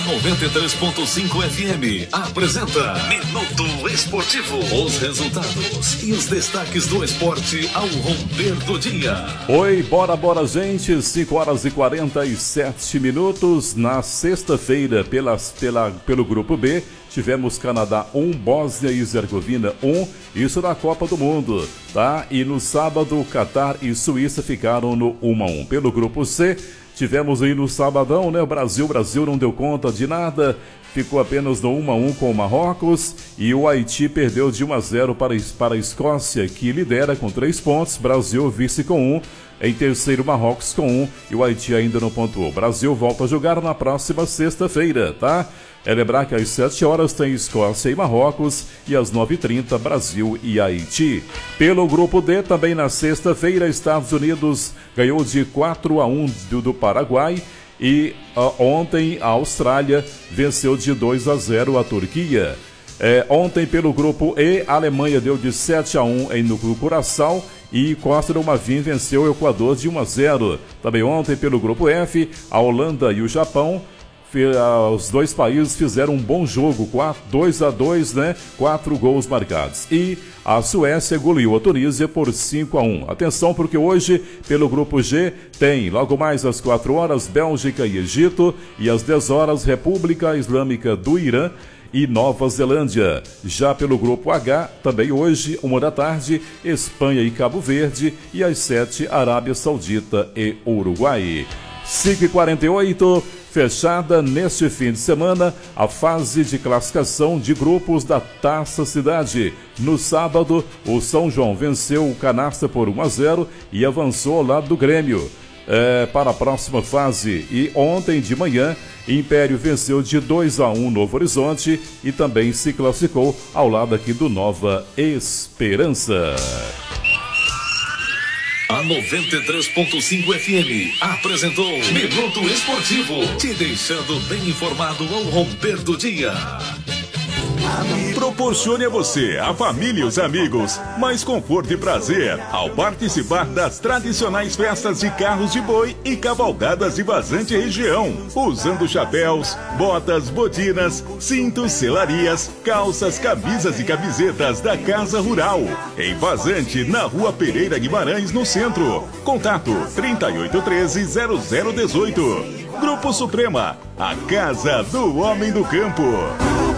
A 93.5 FM apresenta Minuto Esportivo. Os resultados e os destaques do esporte ao romper do dia. Oi, bora, gente. 5 horas e 47 minutos. Na sexta-feira, pelo Grupo B, tivemos Canadá 1, Bósnia e Herzegovina 1, isso na Copa do Mundo, tá? E no sábado, Catar e Suíça ficaram no 1-1. Pelo Grupo C, tivemos aí no sabadão, né? O Brasil não deu conta de nada, ficou apenas no 1-1 com o Marrocos, e o Haiti perdeu de 1-0 para a Escócia, que lidera com 3 pontos, Brasil vice com 1, em terceiro Marrocos com 1, e o Haiti ainda não pontuou. O Brasil volta a jogar na próxima sexta-feira, tá? É lembrar que às 7 horas tem Escócia e Marrocos e às 9h30 Brasil e Haiti. Pelo Grupo D, também na sexta-feira, Estados Unidos ganhou de 4-1 do Paraguai e ontem a Austrália venceu de 2-0 a Turquia. Ontem pelo Grupo E, a Alemanha deu de 7-1 no Curaçao e Costa do Marfim venceu o Equador de 1-0. Também ontem pelo Grupo F, a Holanda e o Japão, os dois países fizeram um bom jogo, 2-2, né? 4 gols marcados. E a Suécia goleou a Tunísia por 5-1. Atenção, porque hoje, pelo Grupo G, tem logo mais às 4 horas Bélgica e Egito, e às 10 horas República Islâmica do Irã e Nova Zelândia. Já pelo Grupo H, também hoje, 1 da tarde, Espanha e Cabo Verde, e às 7, Arábia Saudita e Uruguai. 5h48, fechada neste fim de semana a fase de classificação de grupos da Taça Cidade. No sábado, o São João venceu o Canastra por 1-0 e avançou ao lado do Grêmio para a próxima fase. E ontem de manhã, Império venceu de 2-1 Novo Horizonte e também se classificou ao lado aqui do Nova Esperança. A 93.5 FM apresentou Minuto Esportivo, te deixando bem informado ao romper do dia. Proporcione a você, a família e os amigos mais conforto e prazer ao participar das tradicionais festas de carros de boi e cavalgadas de Vazante região, usando chapéus, botas, botinas, cintos, selarias, calças, camisas e camisetas da Casa Rural, em Vazante, na Rua Pereira Guimarães, no centro. Contato 3813-0018. Grupo Suprema, a casa do homem do campo.